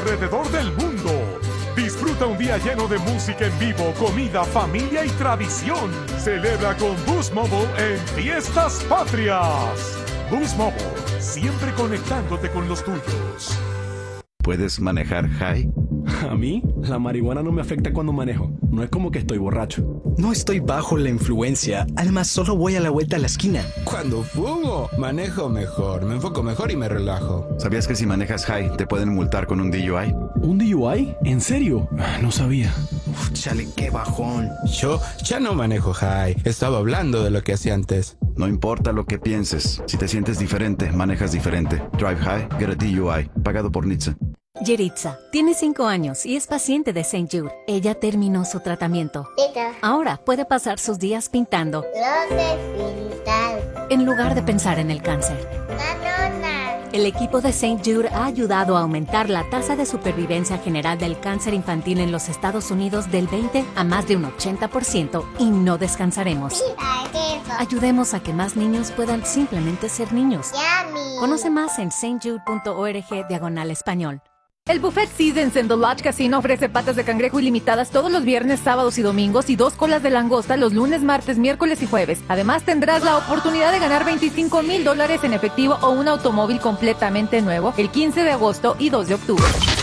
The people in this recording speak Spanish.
alrededor del mundo. Disfruta un día lleno de música en vivo, comida, familia y tradición. Celebra con Boost Mobile en Fiestas Patrias. Boost Mobile, siempre conectándote con los tuyos. ¿Puedes manejar high? A mí, la marihuana no me afecta cuando manejo. No es como que estoy borracho. No estoy bajo la influencia. Además, solo voy a la vuelta a la esquina. Cuando fumo, manejo mejor, me enfoco mejor y me relajo. ¿Sabías que si manejas high te pueden multar con un DUI? ¿Un DUI? ¿En serio? No sabía. Uf, chale, qué bajón. Yo ya no manejo high. Estaba hablando de lo que hacía antes. No importa lo que pienses. Si te sientes diferente, manejas diferente. Drive high, get a DUI. Pagado por NHTSA. Yeritza tiene 5 años y es paciente de St. Jude. Ella terminó su tratamiento. Ahora puede pasar sus días pintando en lugar de pensar en el cáncer. El equipo de St. Jude ha ayudado a aumentar la tasa de supervivencia general del cáncer infantil en los Estados Unidos del 20 a más de un 80% y no descansaremos. Ayudemos a que más niños puedan simplemente ser niños. Conoce más en stjude.org/español. El Buffet Seasons en The Lodge Casino ofrece patas de cangrejo ilimitadas todos los viernes, sábados y domingos y 2 colas de langosta los lunes, martes, miércoles y jueves. Además, tendrás la oportunidad de ganar $25,000 en efectivo o un automóvil completamente nuevo el 15 de agosto y 2 de octubre.